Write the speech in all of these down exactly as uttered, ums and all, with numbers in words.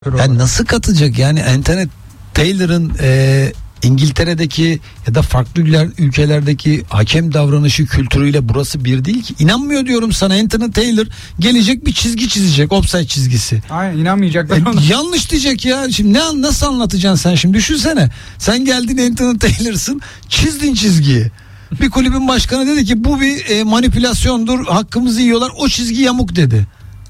Yani nasıl katacak yani Anthony Taylor'ın e, İngiltere'deki ya da farklı ülkelerdeki hakem davranışı kültürüyle burası bir değil ki. İnanmıyor diyorum sana. Anthony Taylor gelecek bir çizgi çizecek, offside çizgisi. Aynen, inanmayacaklar e, ona. Yanlış diyecek ya. Şimdi ne nasıl anlatacaksın sen şimdi? Düşünsene. Sen geldin Anthony Taylor'sın, çizdin çizgiyi. Bir kulübün başkanı dedi ki bu bir e, manipülasyondur, hakkımızı yiyorlar, o çizgi yamuk dedi.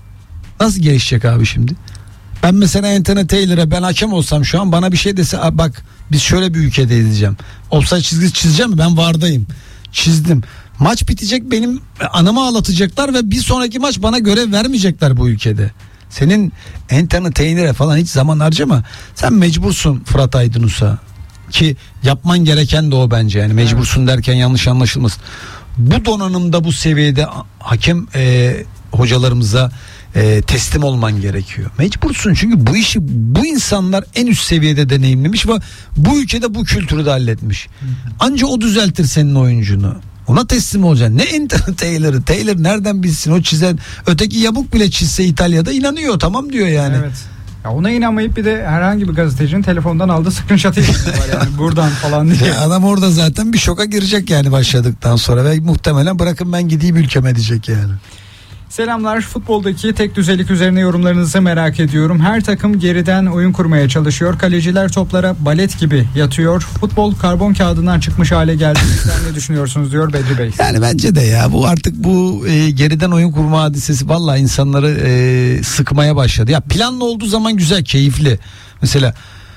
Nasıl gelişecek abi şimdi? Ben mesela Anthony Taylor'a ben hakem olsam şu an bana bir şey dese, bak biz şöyle bir ülkedeyiz diyeceğim. Offside çizgisi çizeceğim mi? Ben vardayım. Çizdim. Maç bitecek, benim anamı ağlatacaklar ve bir sonraki maç bana görev vermeyecekler bu ülkede. Senin Anthony Taylor'a falan hiç zaman harcama. Sen mecbursun Fırat Aydınus'a. Ki yapman gereken de o bence, yani mecbursun derken yanlış anlaşılmasın. Bu donanımda bu seviyede hakem e, hocalarımıza e, teslim olman gerekiyor. Mecbursun, çünkü bu işi bu insanlar en üst seviyede deneyimlemiş ve bu ülkede bu kültürü de halletmiş. Anca o düzeltir senin oyuncunu. Ona teslim olacaksın. Ne Anthony Taylor'ı? Taylor nereden bilsin? O çizen, öteki yamuk bile çizse İtalya'da inanıyor, tamam diyor yani. Evet. Ya ona inanmayıp bir de herhangi bir gazetecinin telefondan aldığı screenshot'ı var yani buradan falan diye. Ya adam orada zaten bir şoka girecek yani başladıktan sonra ve muhtemelen bırakın ben gideyim ülkeme diyecek yani. Selamlar. Futboldaki tek düzelik üzerine yorumlarınızı merak ediyorum. Her takım geriden oyun kurmaya çalışıyor. Kaleciler toplara balet gibi yatıyor. Futbol karbon kağıdından çıkmış hale geldi. Sen ne düşünüyorsunuz diyor Bedri Bey. Yani bence de ya bu artık bu e, geriden oyun kurma hadisesi vallahi insanları e, sıkmaya başladı. Ya planlı olduğu zaman güzel, keyifli. Mesela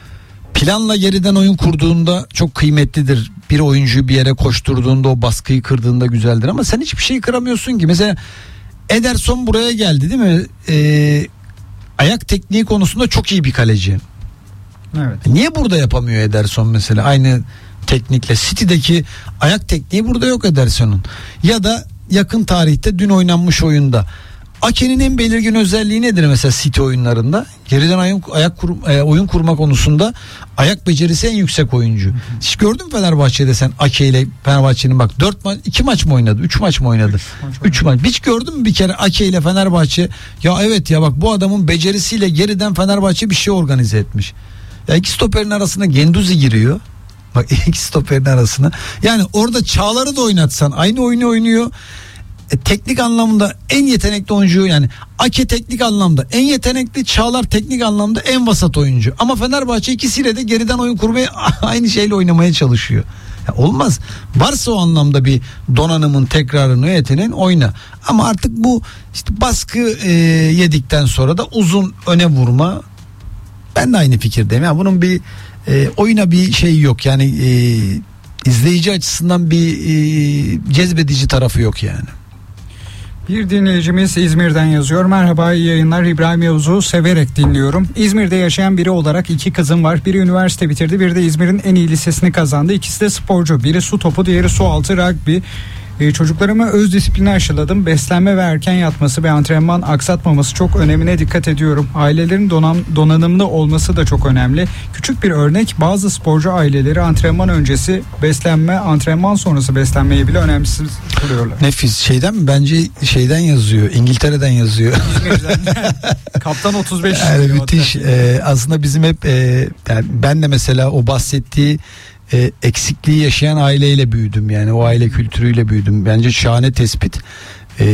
planla geriden oyun kurduğunda çok kıymetlidir. Bir oyuncuyu bir yere koşturduğunda, o baskıyı kırdığında güzeldir ama sen hiçbir şeyi kıramıyorsun ki. Mesela Ederson buraya geldi değil mi? Ee, ayak tekniği konusunda çok iyi bir kaleci. Evet. Niye burada yapamıyor Ederson mesela? Aynı teknikle. City'deki ayak tekniği burada yok Ederson'un. Ya da yakın tarihte dün oynanmış oyunda. Ake'nin en belirgin özelliği nedir mesela City oyunlarında? Geriden oyun, ayak kur, e, oyun kurma konusunda ayak becerisi en yüksek oyuncu. Hiç gördün mü Fenerbahçe'de sen Ake ile Fenerbahçe'nin bak dört maç, iki maç mı oynadı? Üç maç mı oynadı? Üç maç. Hiç gördün mü bir kere Ake ile Fenerbahçe? Ya evet ya bak bu adamın becerisiyle geriden Fenerbahçe bir şey organize etmiş. Ya iki stoperin arasına Genduzi giriyor. Bak iki stoperin arasına. Yani orada Çağlar'ı da oynatsan aynı oyunu oynuyor. E, teknik anlamda en yetenekli oyuncu, yani Ake teknik anlamda en yetenekli, Çağlar teknik anlamda en vasat oyuncu. Ama Fenerbahçe ikisiyle de geriden oyun kurmaya aynı şeyle oynamaya çalışıyor. Ya olmaz. Varsa o anlamda bir donanımın tekrarını, yeteneğin oyna. Ama artık bu işte baskı e, yedikten sonra da uzun öne vurma. Ben de aynı fikirdeyim. Yani bunun bir e, oyuna bir şey yok. Yani e, izleyici açısından bir e, cezbedici tarafı yok yani. Bir dinleyicimiz İzmir'den yazıyor. Merhaba, iyi yayınlar. İbrahim Yavuz'u severek dinliyorum. İzmir'de yaşayan biri olarak iki kızım var. Biri üniversite bitirdi, biri de İzmir'in en iyi lisesini kazandı. İkisi de sporcu. Biri su topu, diğeri su altı rugby. Ee, çocuklarıma öz disiplini aşıladım. Beslenme ve erken yatması ve antrenman aksatmaması çok önemine dikkat ediyorum. Ailelerin donan, donanımlı olması da çok önemli. Küçük bir örnek, bazı sporcu aileleri antrenman öncesi beslenme, antrenman sonrası beslenmeyi bile önemsiz kılıyorlar. Nefis. Şeyden mi? Bence şeyden yazıyor. İngiltere'den yazıyor. Kaptan otuz beş. Yani müthiş. Ee, aslında bizim hep e, yani ben de mesela o bahsettiği E, eksikliği yaşayan aileyle büyüdüm, yani o aile kültürüyle büyüdüm. Bence şahane tespit. E,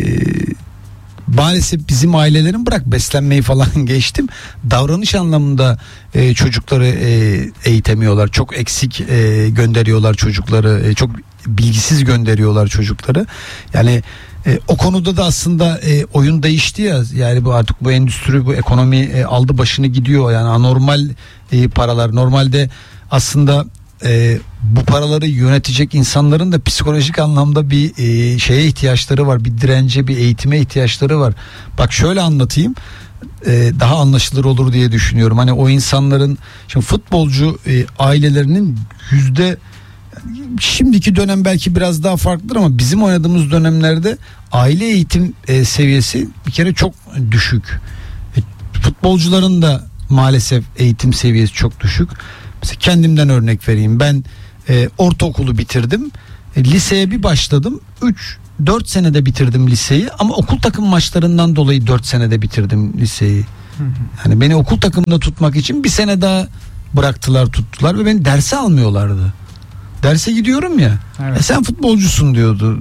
maalesef bizim ailelerin bırak beslenmeyi falan geçtim, davranış anlamında e, çocukları e, eğitemiyorlar. Çok eksik e, gönderiyorlar çocukları, e, çok bilgisiz gönderiyorlar çocukları. Yani e, o konuda da aslında e, oyun değişti ya, yani bu artık bu endüstri, bu ekonomi e, aldı başını gidiyor. Yani anormal e, paralar, normalde aslında e, bu paraları yönetecek insanların da psikolojik anlamda bir e, şeye ihtiyaçları var, bir dirence, bir eğitime ihtiyaçları var. Bak şöyle anlatayım, e, daha anlaşılır olur diye düşünüyorum. Hani o insanların, şimdi futbolcu e, ailelerinin yüzde, şimdiki dönem belki biraz daha farklıdır ama bizim oynadığımız dönemlerde aile eğitim e, seviyesi bir kere çok düşük. E, futbolcuların da maalesef eğitim seviyesi çok düşük. Mesela kendimden örnek vereyim. Ben e, ortaokulu bitirdim. E, liseye bir başladım. üç dört senede bitirdim liseyi ama okul takım maçlarından dolayı dört senede bitirdim liseyi. Yani beni okul takımında tutmak için bir sene daha bıraktılar, tuttular ve beni derse almıyorlardı. Derse gidiyorum ya. Evet. E sen futbolcusun diyordu.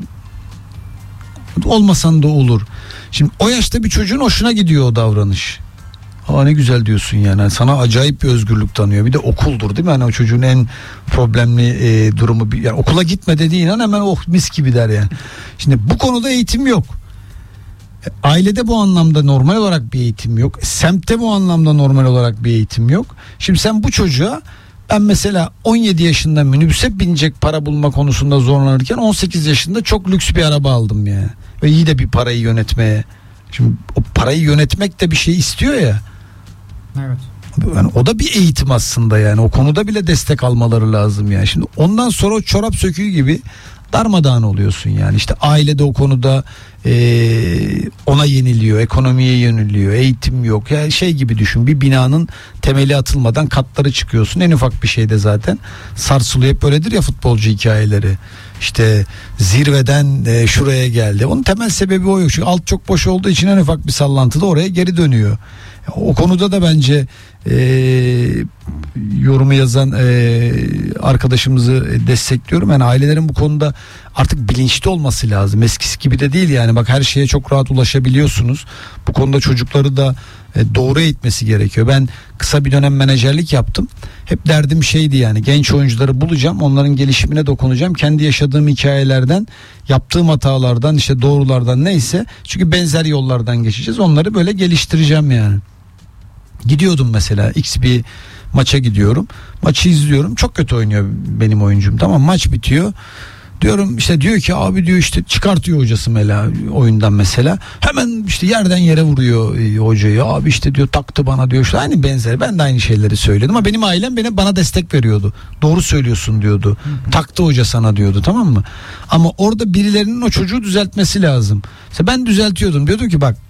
Olmasan da olur. Şimdi o yaşta bir çocuğun hoşuna gidiyor o davranış. Aa ne güzel diyorsun yani. Sana acayip bir özgürlük tanıyor. Bir de okuldur değil mi? Hani o çocuğun en problemli e, durumu. Yani okula gitme dediğin an hemen oh mis gibi der yani. Şimdi bu konuda eğitim yok. E, ailede bu anlamda normal olarak bir eğitim yok. E, semtte bu anlamda normal olarak bir eğitim yok. Şimdi sen bu çocuğa, ben mesela on yedi yaşında minibüse binecek para bulma konusunda zorlanırken on sekiz yaşında çok lüks bir araba aldım yani. Ve iyi de bir parayı yönetmeye. Şimdi o parayı yönetmek de bir şey istiyor ya. Evet. Yani o da bir eğitim aslında yani. O konuda bile destek almaları lazım yani. Şimdi ondan sonra o çorap söküğü gibi darmadağın oluyorsun yani. İşte aile de o konuda ee, ona yeniliyor, ekonomiye yeniliyor, eğitim yok. Yani şey gibi düşün, bir binanın temeli atılmadan katları çıkıyorsun. En ufak bir şeyde zaten sarsılıyor. Hep böyledir ya futbolcu hikayeleri. İşte zirveden e, şuraya geldi. Onun temel sebebi o yok. Çünkü alt çok boş olduğu için en ufak bir sallantıda oraya geri dönüyor. O konuda da bence e, yorumu yazan e, arkadaşımızı destekliyorum. Yani ailelerin bu konuda artık bilinçli olması lazım. Eskisi gibi de değil yani. Bak her şeye çok rahat ulaşabiliyorsunuz. Bu konuda çocukları da e, doğru eğitmesi gerekiyor. Ben kısa bir dönem menajerlik yaptım. Hep derdim şeydi yani, genç oyuncuları bulacağım, onların gelişimine dokunacağım. Kendi yaşadığım hikayelerden, yaptığım hatalardan, işte doğrulardan neyse. Çünkü benzer yollardan geçeceğiz. Onları böyle geliştireceğim yani. Gidiyordum mesela X bir maça gidiyorum. Maçı izliyorum. Çok kötü oynuyor benim oyuncum. Tamam, maç bitiyor. Diyorum işte, diyor ki abi diyor işte çıkartıyor hocası Mela oyundan mesela. Hemen işte yerden yere vuruyor e, hocayı. Abi işte diyor taktı bana diyor. İşte aynı benzer. Ben de aynı şeyleri söylüyordum ama benim ailem bana, bana destek veriyordu. Doğru söylüyorsun diyordu. Hı hı. Taktı hoca sana diyordu, tamam mı? Ama orada birilerinin o çocuğu düzeltmesi lazım. İşte ben düzeltiyordum. Diyordum ki bak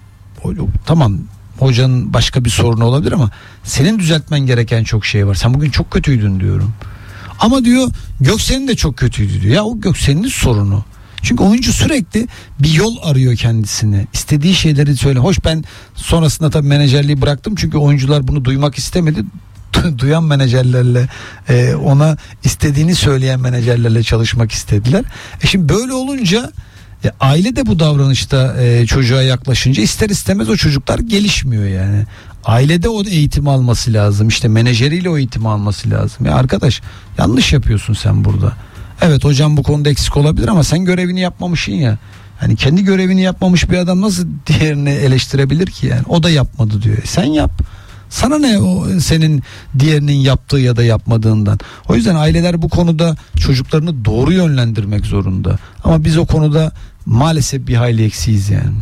tamam, hocanın başka bir sorunu olabilir ama senin düzeltmen gereken çok şey var. Sen bugün çok kötüydün diyorum. Ama diyor Göksel'in de çok kötüydü diyor. Ya o Göksel'in sorunu. Çünkü oyuncu sürekli bir yol arıyor kendisine. İstediği şeyleri söyle. Hoş, ben sonrasında tabii menajerliği bıraktım. Çünkü oyuncular bunu duymak istemedi. Duyan menajerlerle e, ona istediğini söyleyen menajerlerle çalışmak istediler. E şimdi böyle olunca e, aile de bu davranışta e, çocuğa yaklaşınca ister istemez o çocuklar gelişmiyor yani. Ailede o eğitim alması lazım. İşte menajeriyle o eğitimi alması lazım. Ya arkadaş, yanlış yapıyorsun sen burada. Evet hocam bu konuda eksik olabilir ama sen görevini yapmamışsın ya. Hani kendi görevini yapmamış bir adam nasıl diğerini eleştirebilir ki yani? O da yapmadı diyor. Sen yap. Sana ne o senin diğerinin yaptığı ya da yapmadığından. O yüzden aileler bu konuda çocuklarını doğru yönlendirmek zorunda. Ama biz o konuda maalesef bir hayli eksiyiz yani.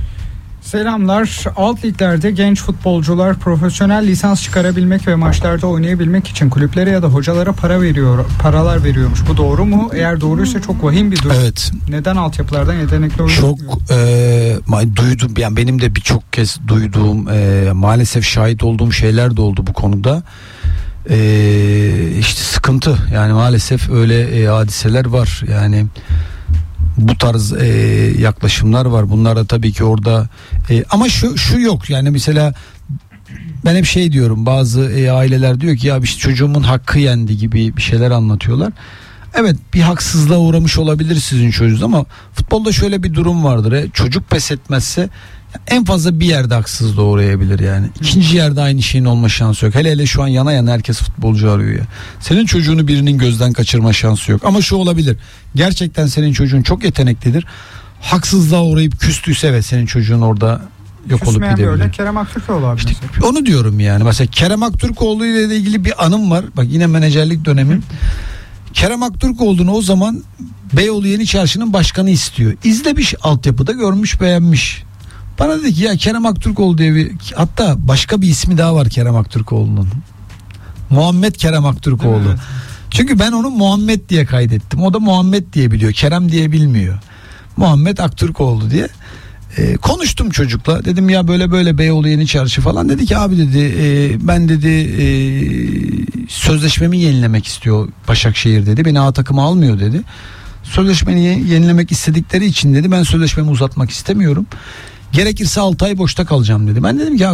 Selamlar. Alt liglerde genç futbolcular profesyonel lisans çıkarabilmek ve maçlarda oynayabilmek için kulüplere ya da hocalara para veriyor, paralar veriyormuş. Bu doğru mu? Eğer doğruysa çok vahim bir durum. Evet. Neden altyapılardan yetenekli oyuncu? Çok e, duydum yani, benim de birçok kez duyduğum, e, maalesef şahit olduğum şeyler de oldu bu konuda. E, işte sıkıntı yani, maalesef öyle e, hadiseler var yani. Bu tarz e, yaklaşımlar var. Bunlar da tabii ki orada e, ama şu şu yok yani, mesela ben hep şey diyorum, bazı e, aileler diyor ki ya işte çocuğumun hakkı yendi gibi bir şeyler anlatıyorlar. Evet, bir haksızlığa uğramış olabilir sizin çocuğunuz ama futbolda şöyle bir durum vardır. E, çocuk pes etmezse en fazla bir yerde haksızlığa uğrayabilir yani. İkinci yerde aynı şeyin olma şansı yok. Hele hele şu an yana yana herkes futbolcu arıyor ya. Senin çocuğunu birinin gözden kaçırma şansı yok. Ama şu olabilir. Gerçekten senin çocuğun çok yeteneklidir. Haksızlığa uğrayıp küstüyse ve senin çocuğun orada yok olup Küsmeyen gidebilir. Böyle Kerem Aktürkoğlu abi. İşte onu diyorum yani. Mesela Kerem Aktürkoğlu ile ilgili bir anım var. Bak yine menajerlik dönemim. Kerem Aktürkoğlu'nu o zaman Beyoğlu Yeni Çarşı'nın başkanı istiyor. İzlemiş, altyapıda görmüş, beğenmiş. Bana dedi ki ya Kerem Aktürkoğlu diye bir, hatta başka bir ismi daha var Kerem Aktürkoğlu'nun. Muhammed Kerem Aktürkoğlu. Evet. Çünkü ben onu Muhammed diye kaydettim. O da Muhammed diye biliyor. Kerem diye bilmiyor. Muhammed Aktürkoğlu diye. Ee, konuştum çocukla. Dedim ya böyle böyle Beyoğlu Yeni Çarşı falan. Dedi ki abi dedi e, ben dedi e, sözleşmemi yenilemek istiyor Başakşehir dedi. Beni A takıma almıyor dedi. Sözleşmeni yenilemek istedikleri için dedi ben sözleşmemi uzatmak istemiyorum. Gerekirse altı ay boşta kalacağım dedi. Ben dedim ki ya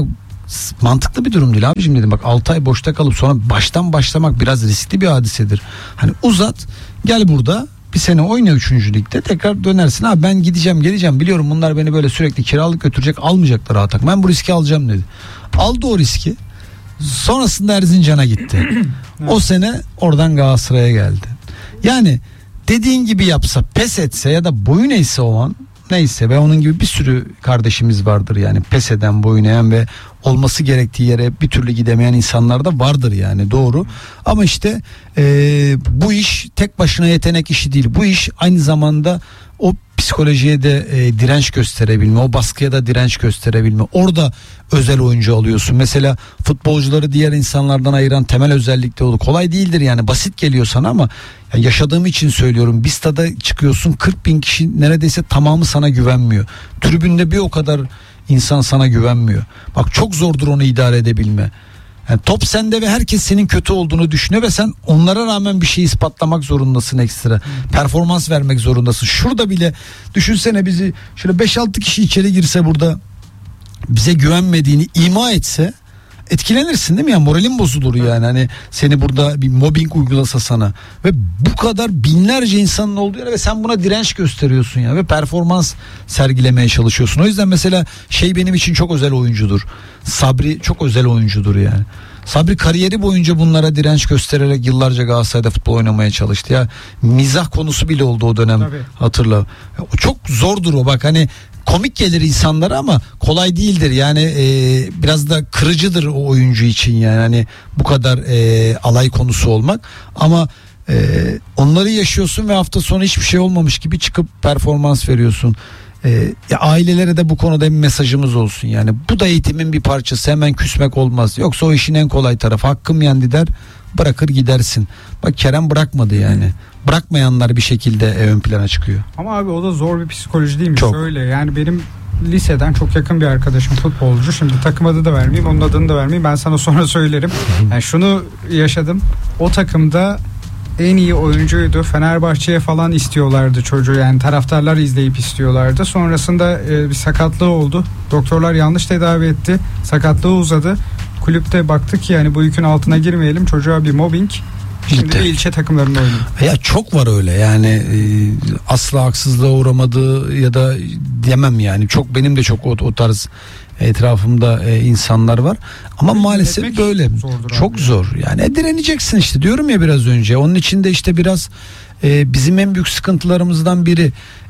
mantıklı bir durum değil abicim dedim. Bak altı ay boşta kalıp sonra baştan başlamak biraz riskli bir hadisedir. Hani uzat, gel burada bir sene oyna üçüncü ligde, tekrar dönersin. Abi ben gideceğim geleceğim, biliyorum bunlar beni böyle sürekli kiralık götürecek, almayacaklar Atak. Ben bu riski alacağım dedi. Aldı o riski. Sonrasında Erzincan'a gitti. O sene oradan Galatasaray'a geldi. Yani dediğin gibi yapsa, pes etse ya da boyun eğse o an, neyse, ve onun gibi bir sürü kardeşimiz vardır yani, pes eden, boyun eğen ve olması gerektiği yere bir türlü gidemeyen insanlar da vardır yani, doğru. Ama işte e, bu iş tek başına yetenek işi değil. Bu iş aynı zamanda o psikolojiye de e, direnç gösterebilme, o baskıya da direnç gösterebilme. Orada özel oyuncu alıyorsun. Mesela futbolcuları diğer insanlardan ayıran temel özellik de olur. Kolay değildir yani, basit geliyor sana ama ya yaşadığım için söylüyorum. Bir stada çıkıyorsun, kırk bin kişi neredeyse tamamı sana güvenmiyor. Tribünde bir o kadar insan sana güvenmiyor. Bak çok zordur onu idare edebilme. Yani top sende ve herkes senin kötü olduğunu düşünüyor ve sen onlara rağmen bir şey ispatlamak zorundasın ekstra. Performans vermek zorundasın. Şurada bile düşünsene, bizi şöyle beş altı kişi içeri girse, burada bize güvenmediğini ima etse, etkilenirsin değil mi? Yani moralin bozulur yani. Hani seni burada bir mobbing uygulasa sana ve bu kadar binlerce insanın olduğu yere ve sen buna direnç gösteriyorsun ya ve performans sergilemeye çalışıyorsun. O yüzden mesela şey benim için çok özel oyuncudur. Sabri çok özel oyuncudur yani. Sabri kariyeri boyunca bunlara direnç göstererek yıllarca Galatasaray'da futbol oynamaya çalıştı ya. Mizah konusu bile oldu o dönem. Tabii. Hatırla. O çok zordur o, bak hani komik gelir insanlara ama kolay değildir yani, e, biraz da kırıcıdır o oyuncu için yani, hani bu kadar e, alay konusu olmak, ama e, onları yaşıyorsun ve hafta sonu hiçbir şey olmamış gibi çıkıp performans veriyorsun. E, ya ailelere de bu konuda bir mesajımız olsun yani, bu da eğitimin bir parçası, hemen küsmek olmaz, yoksa o işin en kolay tarafı hakkım yendi der, bırakır gidersin. Bak Kerem bırakmadı yani. Bırakmayanlar bir şekilde ön plana çıkıyor. Ama abi o da zor bir psikoloji değil mi? Çok. Şöyle yani, benim liseden çok yakın bir arkadaşım futbolcu. Şimdi takım adı da vermeyeyim, onun adını da vermeyeyim. Ben sana sonra söylerim. Yani şunu yaşadım. O takımda en iyi oyuncuydu. Fenerbahçe'ye falan istiyorlardı çocuğu. Yani taraftarlar izleyip istiyorlardı. Sonrasında e, bir sakatlığı oldu. Doktorlar yanlış tedavi etti. Sakatlığı uzadı. Kulüpte baktık ki yani bu yükün altına girmeyelim. Çocuğa bir mobbing. Şimdi de ilçe takımlarında oynuyor. Ya çok var öyle yani, e, asla haksızlığa uğramadığı ya da diyemem yani, çok benim de çok o, o tarz etrafımda e, insanlar var ama evet, maalesef böyle çok abi. Zor yani, e, direneceksin işte, diyorum ya biraz önce. Onun için de işte biraz e, bizim en büyük sıkıntılarımızdan biri,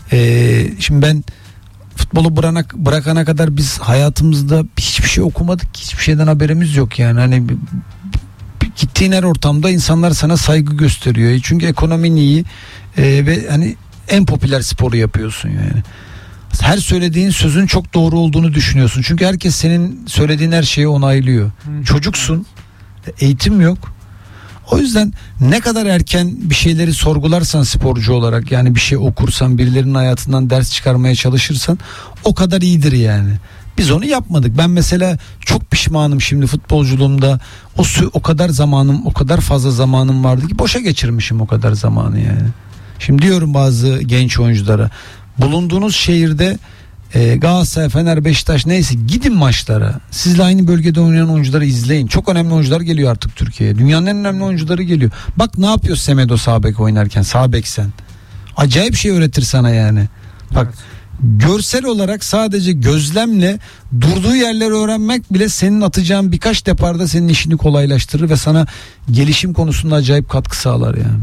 e, şimdi ben futbolu bırakana, bırakana kadar biz hayatımızda hiçbir şey okumadık, hiçbir şeyden haberimiz yok yani. Hani gittiğin her ortamda insanlar sana saygı gösteriyor. Çünkü ekonomin iyi e, ve hani en popüler sporu yapıyorsun yani. Her söylediğin sözün çok doğru olduğunu düşünüyorsun. Çünkü herkes senin söylediğin her şeyi onaylıyor. Hı. Çocuksun, eğitim yok. O yüzden ne kadar erken bir şeyleri sorgularsan sporcu olarak, yani bir şey okursan, birilerinin hayatından ders çıkarmaya çalışırsan o kadar iyidir yani. Biz onu yapmadık. Ben mesela çok pişmanım şimdi futbolculuğumda. O sü- o kadar zamanım, o kadar fazla zamanım vardı ki boşa geçirmişim o kadar zamanı yani. Şimdi diyorum bazı genç oyunculara, bulunduğunuz şehirde e, Galatasaray, Fener, Beşiktaş neyse, gidin maçlara. Sizle aynı bölgede oynayan oyuncuları izleyin. Çok önemli oyuncular geliyor artık Türkiye'ye. Dünyanın en önemli oyuncuları geliyor. Bak ne yapıyor Semedo sağ bek oynarken, sağ bek sen. Acayip şey öğretir sana yani. Bak evet. Görsel olarak sadece gözlemle durduğu yerleri öğrenmek bile senin atacağın birkaç deparda senin işini kolaylaştırır ve sana gelişim konusunda acayip katkı sağlar yani.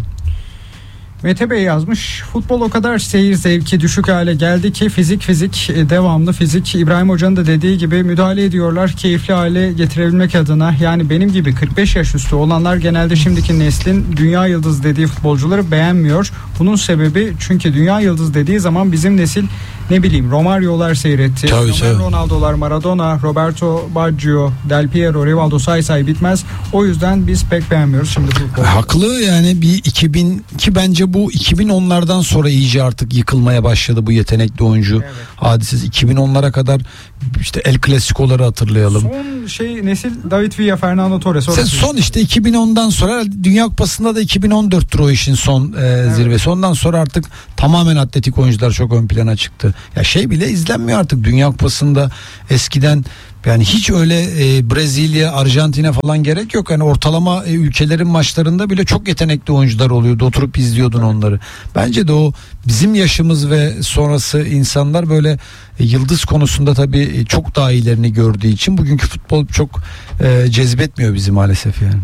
Mete Bey yazmış, futbol o kadar seyir zevki düşük hale geldi ki fizik fizik devamlı fizik. İbrahim Hoca'nın da dediği gibi müdahale ediyorlar keyifli hale getirebilmek adına. Yani benim gibi kırk beş yaş üstü olanlar genelde şimdiki neslin dünya yıldız dediği futbolcuları beğenmiyor. Bunun sebebi, çünkü dünya yıldız dediği zaman bizim nesil ne bileyim Romario'lar seyretti. Tabii, tabii. Ronaldo'lar, Maradona, Roberto Baggio, Del Piero, Rivaldo, say say bitmez. O yüzden biz pek beğenmiyoruz şimdi futbolu. Haklı yani, bir iki bin iki bence bu iki bin onlardan sonra iyice artık yıkılmaya başladı bu yetenekli oyuncu evet. hadisesi. iki bin onlara kadar işte El Clasico'ları hatırlayalım. Son şey nesil David Villa, Fernando Torres. Sen son işte iki bin ondan sonra Dünya Kupası'nda da iki bin on dörttür o işin son e, evet. zirvesi. Ondan sonra artık tamamen atletik oyuncular çok ön plana çıktı. Ya şey bile izlenmiyor artık Dünya Kupası'nda. Eskiden Yani hiç öyle e, Brezilya, Arjantin'e falan gerek yok. Yani ortalama e, ülkelerin maçlarında bile çok yetenekli oyuncular oluyordu. Oturup izliyordun onları. Bence de o bizim yaşımız ve sonrası insanlar böyle e, yıldız konusunda tabii e, çok daha iyilerini gördüğü için bugünkü futbol çok e, cezbetmiyor bizi maalesef yani.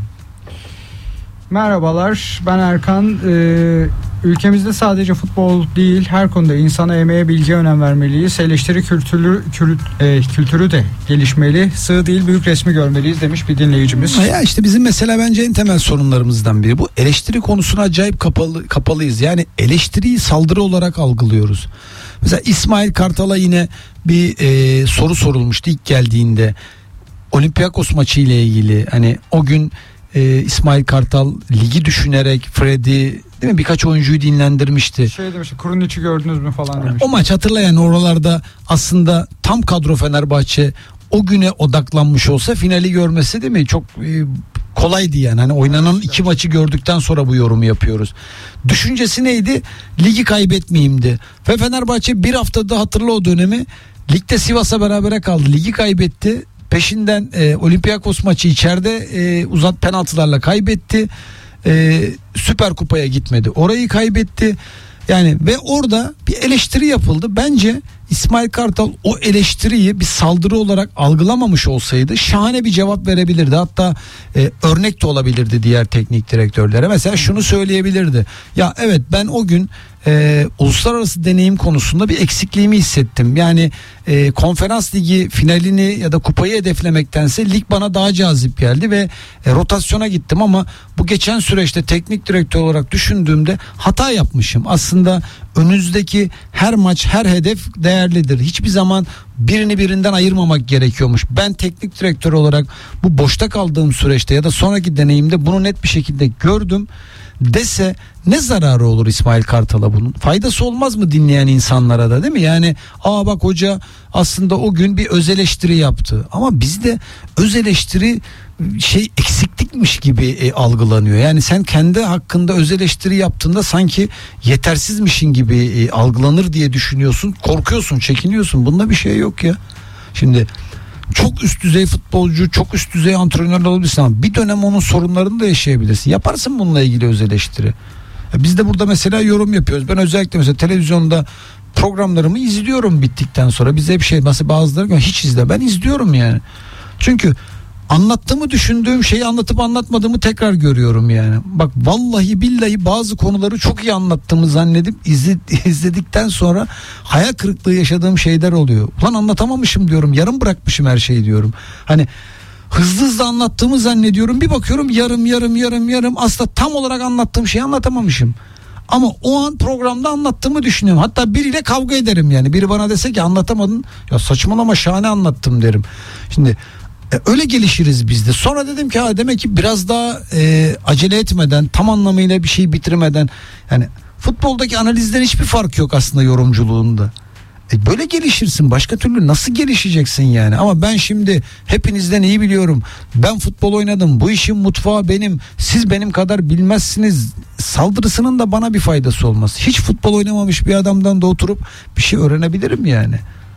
Merhabalar, ben Erkan. Ee, ülkemizde sadece futbol değil, her konuda insana, emeğe, bilgiye önem vermeliyiz. Eleştiri kültürü, kült, e, kültürü de gelişmeli. Sığ değil, büyük resmi görmeliyiz demiş bir dinleyicimiz. Ya işte bizim mesela bence en temel sorunlarımızdan biri bu. Eleştiri konusuna acayip kapalı kapalıyız. Yani eleştiriyi saldırı olarak algılıyoruz. Mesela İsmail Kartal'a yine bir e, soru sorulmuştu ilk geldiğinde. Olympiakos maçı ile ilgili. Hani o gün Ee, İsmail Kartal ligi düşünerek Freddy değil mi birkaç oyuncuyu dinlendirmişti. Şey demişti, Kuruniç'i gördünüz mü falan demişti. O maç hatırlayan oralarda aslında tam kadro Fenerbahçe o güne odaklanmış olsa finali görmesi değil mi? Çok e, kolaydı yani. Hani oynanan iki maçı gördükten sonra bu yorumu yapıyoruz. Düşüncesi neydi? Ligi kaybetmeyeyimdi. Ve Fenerbahçe bir haftada hatırla o dönemi. Ligde Sivas'a berabere kaldı. Ligi kaybetti. Peşinden e, Olympiakos maçı içeride e, uzat penaltılarla kaybetti. E, Süper Kupa'ya gitmedi. Orayı kaybetti. Yani ve orada bir eleştiri yapıldı. Bence İsmail Kartal o eleştiriyi bir saldırı olarak algılamamış olsaydı şahane bir cevap verebilirdi. Hatta e, örnek de olabilirdi diğer teknik direktörlere. Mesela şunu söyleyebilirdi. Ya evet ben o gün e, uluslararası deneyim konusunda bir eksikliğimi hissettim. Yani e, konferans ligi finalini ya da kupayı hedeflemektense lig bana daha cazip geldi ve e, rotasyona gittim ama bu geçen süreçte teknik direktör olarak düşündüğümde hata yapmışım. Aslında önünüzdeki her maç, her hedef değerlidir. Hiçbir zaman birini birinden ayırmamak gerekiyormuş. Ben teknik direktör olarak bu boşta kaldığım süreçte ya da sonraki deneyimde bunu net bir şekilde gördüm dese ne zararı olur İsmail Kartal'a bunun? Faydası olmaz mı dinleyen insanlara da değil mi? Yani aa bak hoca aslında o gün bir öz eleştiri yaptı. Ama bizde öz eleştiri şey eksiklikmiş gibi e, algılanıyor. Yani sen kendi hakkında öz eleştiri yaptığında sanki yetersizmişin gibi e, algılanır diye düşünüyorsun. Korkuyorsun, çekiniyorsun. Bunda bir şey yok ya. Şimdi çok üst düzey futbolcu, çok üst düzey antrenör olabilirsin ama bir dönem onun sorunlarını da yaşayabilirsin. Yaparsın bununla ilgili öz eleştiri. Biz de burada mesela yorum yapıyoruz. Ben özellikle mesela televizyonda programlarımı izliyorum bittikten sonra. Bize hep şey mesela bazıları hiç izle. Ben izliyorum yani. Çünkü anlattığımı düşündüğüm şeyi anlatıp anlatmadığımı tekrar görüyorum yani. Bak vallahi billahi bazı konuları çok iyi anlattığımı zannedip izle, izledikten sonra hayal kırıklığı yaşadığım şeyler oluyor. Ulan anlatamamışım diyorum. Yarım bırakmışım her şeyi diyorum. Hani hızlı hızlı anlattığımı zannediyorum. Bir bakıyorum yarım yarım yarım yarım aslında tam olarak anlattığım şeyi anlatamamışım. Ama o an programda anlattığımı düşünüyorum. Hatta biriyle kavga ederim yani. Biri bana dese ki anlatamadın. Ya saçmalama şahane anlattım derim. Şimdi E, öyle gelişiriz biz de. Sonra dedim ki ha demek ki biraz daha e, acele etmeden, tam anlamıyla bir şeyi bitirmeden, yani futboldaki analizden hiçbir fark yok aslında yorumculuğunda. E, böyle gelişirsin. Başka türlü nasıl gelişeceksin yani? Ama ben şimdi hepinizden iyi biliyorum. Ben futbol oynadım. Bu işin mutfağı benim. Siz benim kadar bilmezsiniz. Saldırısının da bana bir faydası olmaz. Hiç futbol oynamamış bir adamdan da oturup bir şey öğrenebilirim yani.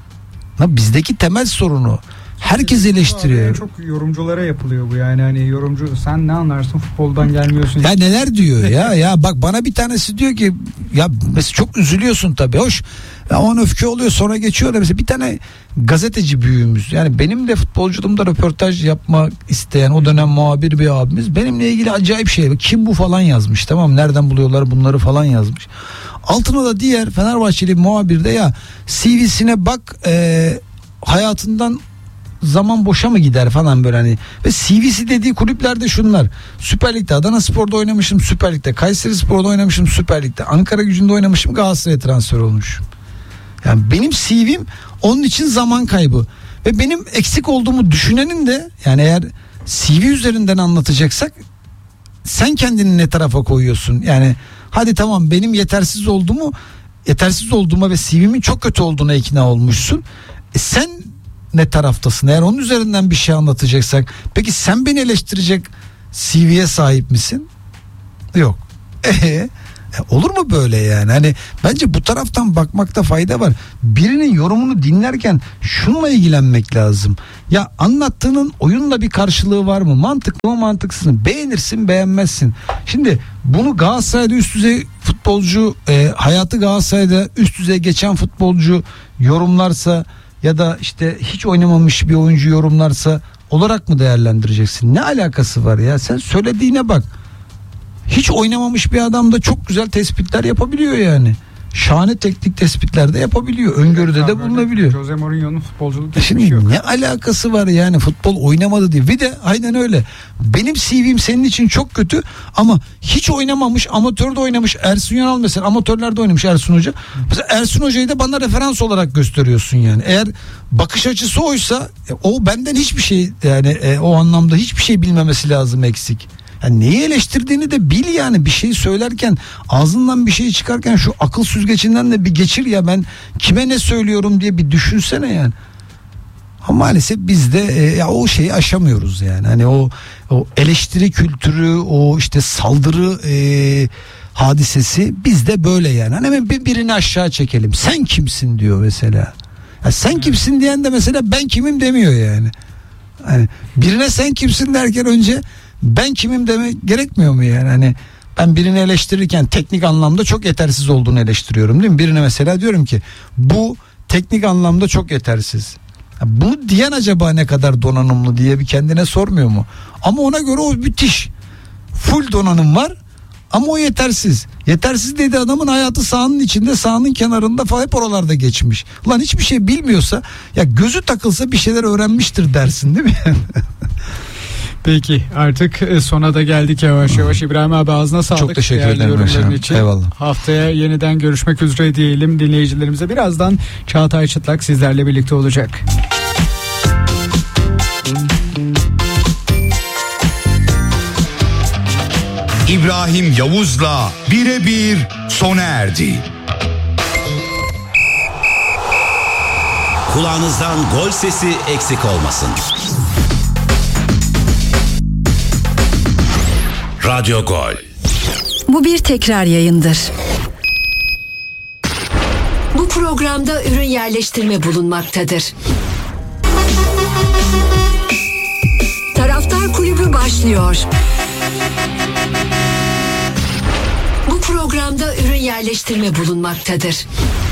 Ha, bizdeki temel sorunu. Herkes eleştiriyor. Çok yorumculara yapılıyor bu yani hani yorumcu sen ne anlarsın futboldan gelmiyorsun. Ya neler diyor ya ya bak bana bir tanesi diyor ki ya mesela çok üzülüyorsun tabii hoş ya o an öfke oluyor sonra geçiyor da mesela bir tane gazeteci büyüğümüz yani benim de futbolculuğumda röportaj yapmak isteyen o dönem muhabir bir abimiz benimle ilgili acayip şey kim bu falan yazmış tamam nereden buluyorlar bunları falan yazmış. Altına da diğer Fenerbahçeli muhabir de ya C V'sine bak e, hayatından zaman boşa mı gider falan böyle hani ve C V'si dediği kulüplerde şunlar Süper Lig'de Adanaspor'da oynamışım Süper Lig'de Kayserispor'da oynamışım Süper Lig'de Ankaragücü'nde oynamışım Galatasaray'a transfer olmuşum yani benim C V'm onun için zaman kaybı ve benim eksik olduğumu düşünenin de yani eğer C V üzerinden anlatacaksak sen kendini ne tarafa koyuyorsun yani hadi tamam benim yetersiz olduğumu yetersiz olduğuma ve C V'min çok kötü olduğuna ikna olmuşsun e sen ne taraftasın? Eğer onun üzerinden bir şey anlatacaksak peki sen beni eleştirecek C V'ye sahip misin? Yok. Ee, E, olur mu böyle yani? Hani bence bu taraftan bakmakta fayda var. Birinin yorumunu dinlerken şununla ilgilenmek lazım. Ya anlattığının oyunla bir karşılığı var mı? Mantıklı mı, mantıksız mı? Beğenirsin, beğenmezsin. Şimdi bunu Galatasaray'da üst düzey futbolcu, e, hayatı Galatasaray'da üst düzey geçen futbolcu yorumlarsa ya da işte hiç oynamamış bir oyuncu yorumlarsa olarak mı değerlendireceksin? Ne alakası var ya? Sen söylediğine bak. Hiç oynamamış bir adam da çok güzel tespitler yapabiliyor yani. Şahane teknik tespitler de yapabiliyor. Öngörüde Evet, de bulunabiliyor. Jose Mourinho'nun futbolculuk Şimdi geçmişi yok. ne alakası var yani, futbol oynamadı diye. Bir de aynen öyle. Benim C V'm senin için çok kötü ama hiç oynamamış, amatörde oynamış Ersun Yanal mesela, amatörlerde oynamış Ersun Hoca. Mesela Ersun Hoca'yı da bana referans olarak gösteriyorsun yani. Eğer bakış açısı oysa e, o benden hiçbir şey yani e, o anlamda hiçbir şey bilmemesi lazım, eksik. Yani neyi eleştirdiğini de bil yani. Bir şey söylerken, ağzından bir şey çıkarken şu akıl süzgecinden de bir geçir ya, ben kime ne söylüyorum diye bir düşünsene yani. Ama maalesef biz de e, ya o şeyi aşamıyoruz yani. Hani o o eleştiri kültürü, o işte saldırı e, hadisesi bizde böyle yani. Hani hemen bir birini aşağı çekelim. Sen kimsin diyor mesela. Ya sen kimsin diyen de mesela ben kimim demiyor yani. Hani birine sen kimsin derken önce ben kimim demek gerekmiyor mu yani? Hani ben birini eleştirirken teknik anlamda çok yetersiz olduğunu eleştiriyorum değil mi? Birine mesela diyorum ki bu teknik anlamda çok yetersiz. Bunu diyen acaba ne kadar donanımlı diye bir kendine sormuyor mu? Ama ona göre o müthiş. Full donanım var ama o yetersiz. Yetersiz dedi adamın hayatı sahanın içinde, sahanın kenarında falan hep oralarda geçmiş. Ulan hiçbir şey bilmiyorsa ya gözü takılsa bir şeyler öğrenmiştir dersin değil mi? Peki artık sona da geldik yavaş yavaş. İbrahim abi ağzına sağlık. Çok teşekkür ederim yorumların için. Eyvallah. Haftaya yeniden görüşmek üzere diyelim dinleyicilerimize. Birazdan Çağatay Çıtlak sizlerle birlikte olacak. İbrahim Yavuz'la Birebir sona erdi. Kulağınızdan gol sesi eksik olmasın. Radyo Gol. Bu bir tekrar yayındır. Bu programda ürün yerleştirme bulunmaktadır. Taraftar Kulübü başlıyor. Bu programda ürün yerleştirme bulunmaktadır.